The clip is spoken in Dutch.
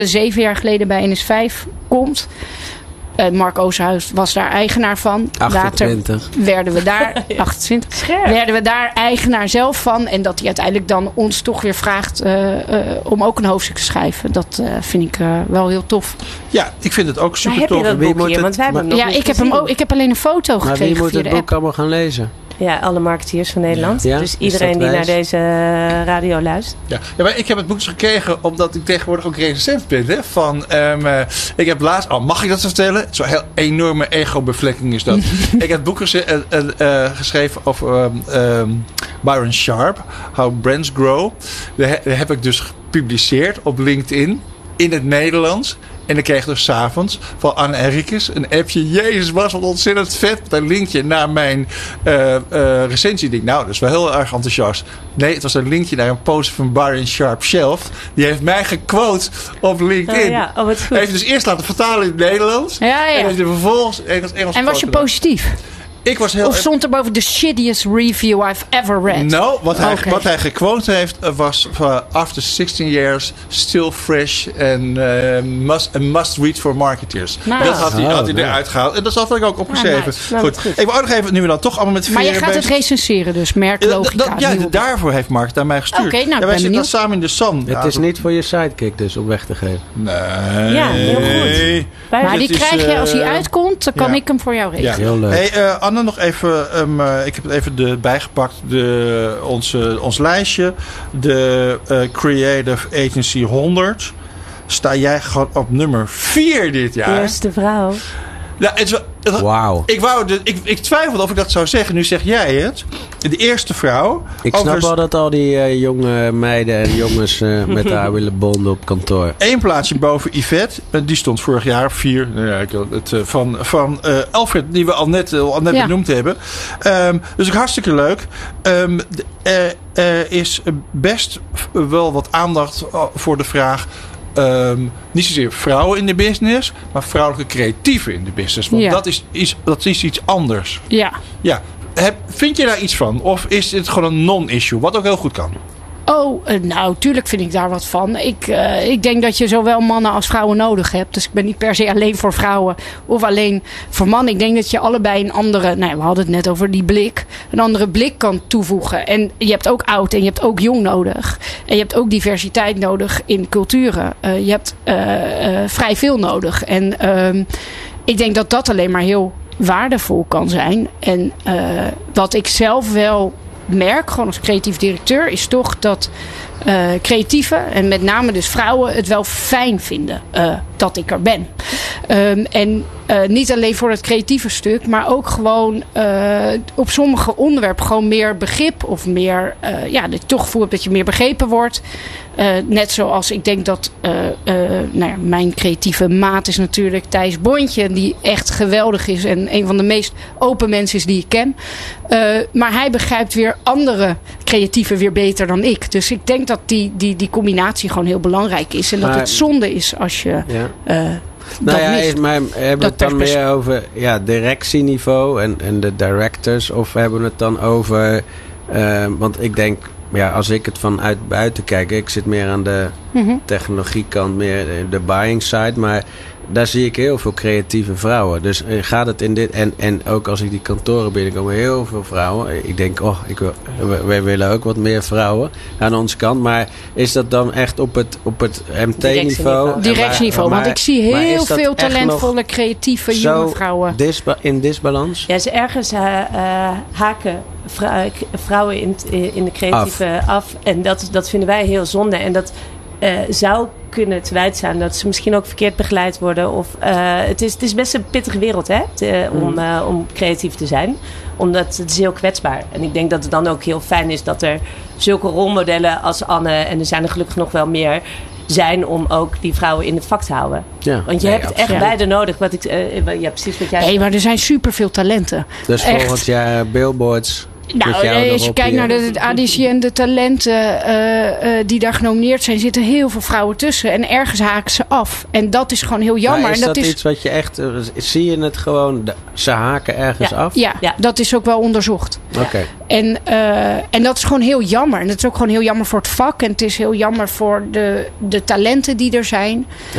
7 jaar geleden bij NS5 komt. Mark Oosterhuis was daar eigenaar van. 28. Later werden we daar 28. Scherp. Werden we daar eigenaar zelf van. En dat hij uiteindelijk dan ons toch weer vraagt om ook een hoofdstuk te schrijven. Dat vind ik wel heel tof. Ja, ik vind het ook super Heb je tof. dat boek hier? Want wij hebben hem nog niet Ik heb gezien. hem ook. Ik heb alleen een foto Maar gekregen wie moet via het de boek app. allemaal gaan lezen? Ja, alle marketeers van Nederland. Ja? Dus Is iedereen dat die naar wijs? deze radio luistert. Ja, maar ik heb het boek dus gekregen omdat ik tegenwoordig ook recensent ben. Hè, ik heb laatst, mag ik dat zo vertellen? Zo'n heel enorme ego-bevlekking is dat. Ik heb het boek geschreven over Byron Sharp, How Brands Grow. Dat heb ik dus gepubliceerd op LinkedIn in het Nederlands. En ik kreeg dus 's avonds van Anne Henriques een appje. Jezus, was wat ontzettend vet. Met een linkje naar mijn recensie. Ik denk, nou, dat is wel heel erg enthousiast. Nee, het was een linkje naar een post van Byron Sharp zelf. Die heeft mij gequote op LinkedIn. Wat goed. Hij heeft dus eerst laten vertalen in het Nederlands. Ja. En heeft hij vervolgens Engels En was je positief? Ik was heel Of stond er boven the shittiest review I've ever read? Nou, wat hij gequote heeft was after 16 years still fresh and must read for marketers. Nice. Dat had hij eruit gehaald. En dat had ik ook opgeschreven. Nice. Nou, Goed. goed. Ik wil ook nog even, nu we dan toch allemaal met Maar je veren gaat het bezig- recenseren dus, merklogica. Daarvoor heeft Mark het aan mij gestuurd. Oké, nou, ik wij ben zitten dan benieuwd. samen in de San. Het is niet voor je sidekick dus om weg te geven. Nee. Ja, heel goed. Maar die Het is, krijg je als hij uitkomt, dan kan ja. ik hem voor jou regelen. Ja. Heel leuk. Hey, Anne, nog even. Ik heb het even erbij gepakt. Ons lijstje. De Creative Agency 100. Sta jij gewoon op nummer 4 dit jaar? Eerste vrouw. Ja, het is wel, Wauw. Ik twijfelde of ik dat zou zeggen. Nu zeg jij het. De eerste vrouw. Ik snap wel dat al die jonge meiden en jongens met haar willen bonden op kantoor. 1 plaatsje boven Yvette. Die stond vorig jaar op 4. Van Alfred, die we al net benoemd hebben. Dus ook hartstikke leuk. Er is best wel wat aandacht voor de vraag. Niet zozeer vrouwen in de business, maar vrouwelijke creatieven in de business. Want dat is iets anders. Ja. Ja. Vind je daar iets van? Of is dit gewoon een non-issue? Wat ook heel goed kan. Nou, tuurlijk vind ik daar wat van. Ik denk dat je zowel mannen als vrouwen nodig hebt. Dus ik ben niet per se alleen voor vrouwen of alleen voor mannen. Ik denk dat je allebei een andere, we hadden het net over die blik, een andere blik kan toevoegen. En je hebt ook oud en je hebt ook jong nodig. En je hebt ook diversiteit nodig in culturen. Je hebt vrij veel nodig. En ik denk dat dat alleen maar heel waardevol kan zijn. En wat ik zelf wel merk, gewoon als creatief directeur, is toch dat creatieven, en met name dus vrouwen, het wel fijn vinden dat ik er ben. En niet alleen voor het creatieve stuk, maar ook gewoon op sommige onderwerpen gewoon meer begrip of meer, dat je toch voelt dat je meer begrepen wordt. Net zoals ik denk dat mijn creatieve maat is natuurlijk Thijs Bontje, die echt geweldig is en een van de meest open mensen is die ik ken. Maar hij begrijpt weer andere creatieven weer beter dan ik. Dus ik denk dat die combinatie gewoon heel belangrijk is. En dat het zonde is als je maar hebben we het dan meer over directieniveau en de directors? Of hebben we het dan over... want ik denk, als ik het vanuit buiten kijk... Ik zit meer aan de technologiekant, meer de buying side. Maar daar zie ik heel veel creatieve vrouwen. Dus gaat het in dit... En ook als ik die kantoren binnenkom, heel veel vrouwen. Ik denk, wij willen ook wat meer vrouwen aan onze kant. Maar is dat dan echt op het MT-niveau? Directieniveau. Want ik zie heel veel talentvolle, creatieve, jonge vrouwen. In disbalans? Ja, ze ergens haken vrouwen in de creatieve af. En dat vinden wij heel zonde. En dat zou kunnen te wijten zijn dat ze misschien ook verkeerd begeleid worden. Of het is best een pittige wereld, hè? Om creatief te zijn. Omdat het is heel kwetsbaar. En ik denk dat het dan ook heel fijn is dat er zulke rolmodellen als Anne, en er zijn er gelukkig nog wel meer, zijn om ook die vrouwen in het vak te houden. Ja, want je hebt echt beide nodig. Precies wat jij zegt. Maar er zijn superveel talenten. Dus volgend jaar billboards. Nou, als je kijkt naar de auditie en de talenten die daar genomineerd zijn, zitten heel veel vrouwen tussen. En ergens haken ze af. En dat is gewoon heel jammer. Maar is dat iets wat je echt... Zie je het gewoon... Ze haken ergens af? Ja, dat is ook wel onderzocht. Oké. En dat is gewoon heel jammer. En dat is ook gewoon heel jammer voor het vak. En het is heel jammer voor de talenten die er zijn.